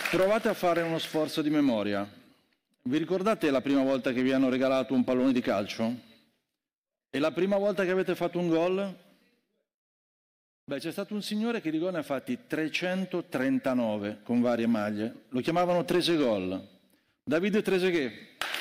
Provate a fare uno sforzo di memoria. Vi ricordate la prima volta che vi hanno regalato un pallone di calcio? E la prima volta che avete fatto un gol? Beh, c'è stato un signore che di gol ne ha fatti 339 con varie maglie. Lo chiamavano Tresegol. Davide Trezeguet.